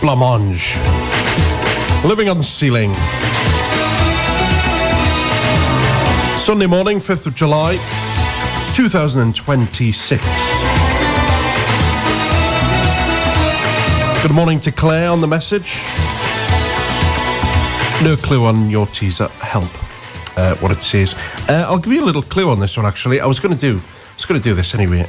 Blancmange. Living on the Ceiling. Sunday morning, 5th of July, 2026. Good morning to Claire on the message. No clue on your teaser. Help. What it says. I'll give you a little clue on this one, actually. I was going to do this anyway.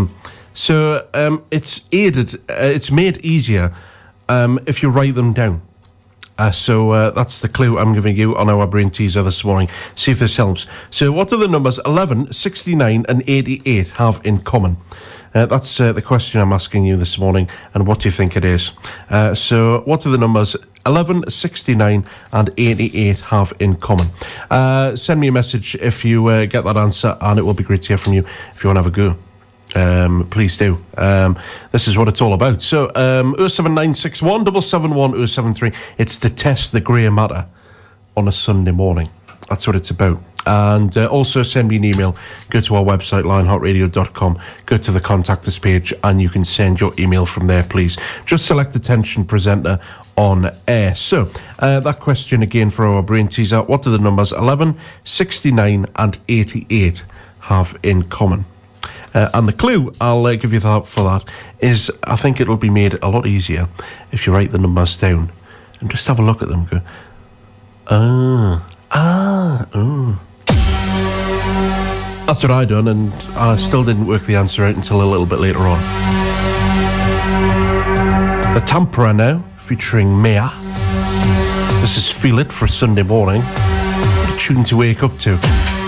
It's aided. It's made easier if you write them down. So that's the clue I'm giving you on our brain teaser this morning. See if this helps. So what do the numbers 11, 69 and 88 have in common? That's the question I'm asking you this morning, and what do you think it is? So what do the numbers 11, 69 and 88 have in common? Send me a message if you get that answer, and it will be great to hear from you if you want to have a go. Please do. This is what it's all about. So 07961 771 073. It's to test the grey matter on a Sunday morning. That's what it's about. And also send me an email. Go to our website, lionheartradio.com. Go to the contact us page, and you can send your email from there, please. Just select Attention Presenter on air. So that question again for our brain teaser. What do the numbers 11, 69 and 88 have in common? And the clue I'll give you for that is, I think it'll be made a lot easier if you write the numbers down and just have a look at them. Go, That's what I done, and I still didn't work the answer out until a little bit later on. The Tampere now, featuring Mia. This is Feel It for a Sunday morning. What a tune to wake up to.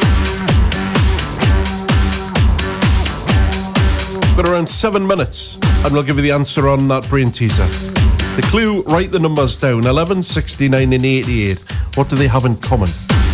Got around 7 minutes, and we'll give you the answer on that brain teaser. The clue, write the numbers down, 11, 69 and 88. What do they have in common?